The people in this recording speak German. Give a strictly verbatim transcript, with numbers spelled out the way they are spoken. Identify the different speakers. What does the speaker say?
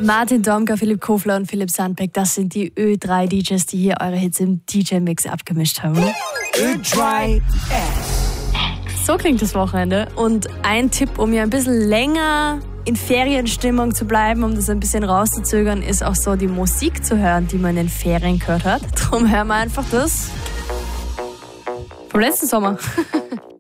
Speaker 1: Martin Domka, Philipp Kofler und Philipp Sandbeck, das sind die Ö drei D Js, die hier eure Hits im D J-Mix abgemischt haben. Ö drei S. So klingt das Wochenende. Und ein Tipp, um hier ein bisschen länger in Ferienstimmung zu bleiben, um das ein bisschen rauszuzögern, ist auch so die Musik zu hören, die man in den Ferien gehört hat. Drum hören wir einfach das vom letzten Sommer.